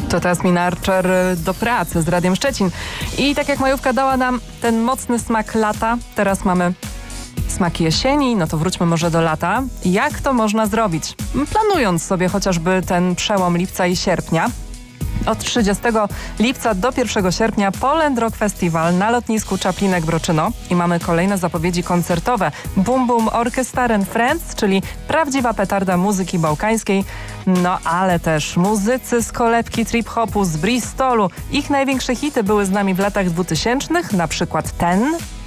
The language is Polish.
To Tasmin Archer do pracy z Radiem Szczecin. I tak jak majówka dała nam ten mocny smak lata, teraz mamy smak jesieni, no to wróćmy może do lata. Jak to można zrobić? Planując sobie chociażby ten przełom lipca i sierpnia. Od 30 lipca do 1 sierpnia Poland Rock Festival na lotnisku Czaplinek-Broczyno i mamy kolejne zapowiedzi koncertowe. Boom Boom Orchestra and Friends, czyli prawdziwa petarda muzyki bałkańskiej, no ale też muzycy z kolebki trip-hopu z Bristolu. Ich największe hity były z nami w latach 2000, na przykład ten...